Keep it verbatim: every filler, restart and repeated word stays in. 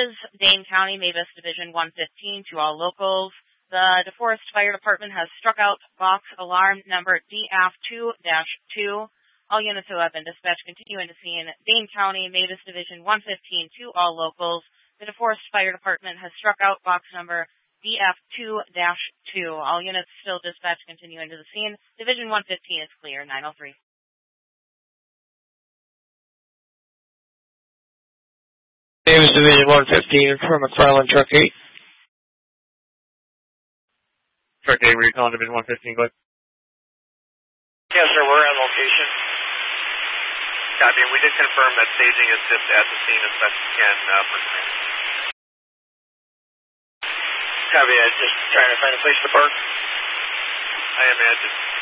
is Dane County, Mavis Division one fifteen to all locals. The DeForest Fire Department has struck out box alarm number D F two dash two. All units who have been dispatched continuing to scene. Dane County, Mavis Division one fifteen to all locals. The DeForest Fire Department has struck out box number D F two dash two. All units still dispatched continuing to the scene. Division one fifteen is clear, nine oh three. Mavis Division one fifteen from McFarland, Truck eight. Truck eight, were you calling Division one fifteen, go ahead. Yes, sir, we're on location. Copy, and we did confirm that staging is just at the scene as best we can uh, for command. Copy, I'm just trying to find a place to park. I am, Ed. Just